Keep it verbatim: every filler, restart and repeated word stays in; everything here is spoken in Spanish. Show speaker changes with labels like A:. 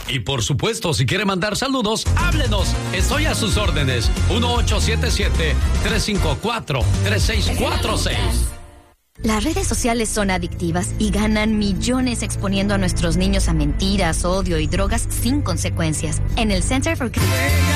A: Y por supuesto, si quiere mandar saludos, háblenos. Estoy a sus órdenes. uno ocho siete siete, tres cinco cuatro, tres seis cuatro seis.
B: Las redes sociales son adictivas y ganan millones exponiendo a nuestros niños a mentiras, odio y drogas sin consecuencias. En el Center for